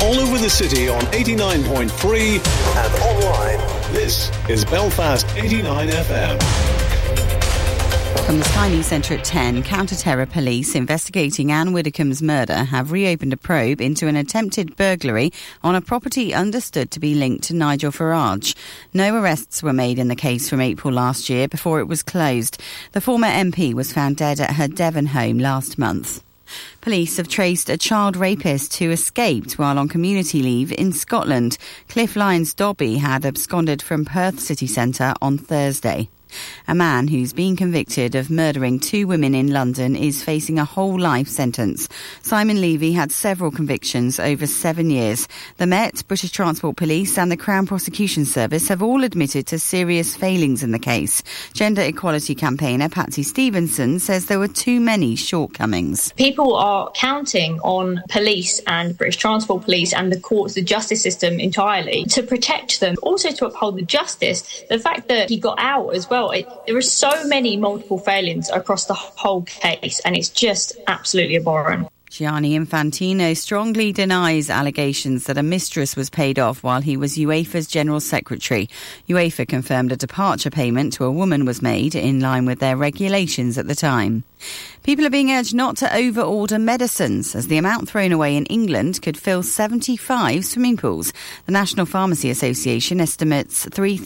all over the city on 89.3 and online. This is Belfast 89 FM. From the Sky News Centre at 10, counter-terror police investigating Anne Widdecombe's murder have reopened a probe into an attempted burglary on a property understood to be linked to Nigel Farage. No arrests were made in the case from April last year before it was closed. The former MP was found dead at her Devon home last month. Police have traced a child rapist who escaped while on community leave in Scotland. Cliff Lyons Dobby had absconded from Perth city centre on Thursday. A man who's been convicted of murdering 2 women in London is facing a whole life sentence. Simon Levy had several convictions over 7 years. The Met, British Transport Police and the Crown Prosecution Service have all admitted to serious failings in the case. Gender equality campaigner Patsy Stevenson says there were too many shortcomings. People are counting on police and British Transport Police and the courts, the justice system entirely, to protect them, also to uphold the justice. The fact that he got out as well, there are so many multiple failings across the whole case, and it's just absolutely abhorrent. Gianni Infantino strongly denies allegations that a mistress was paid off while he was UEFA's General Secretary. UEFA confirmed a departure payment to a woman was made in line with their regulations at the time. People are being urged not to over-order medicines, as the amount thrown away in England could fill 75 swimming pools. The National Pharmacy Association estimates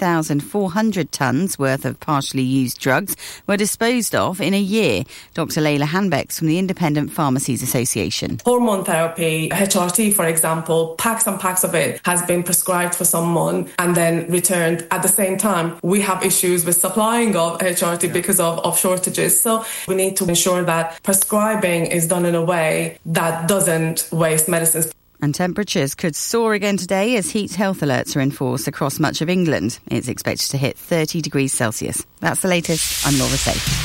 3,400 tonnes worth of partially used drugs were disposed of in a year. Dr. Leila Hanbecks from the Independent Pharmacies Association. Hormone therapy, HRT for example, packs and packs of it has been prescribed for someone and then returned. At the same time, we have issues with supplying of HRT because of shortages. So we need to ensure that prescribing is done in a way that doesn't waste medicines. And temperatures could soar again today as heat health alerts are in force across much of England. It's expected to hit 30 degrees Celsius. That's the latest. I'm Laura Safe.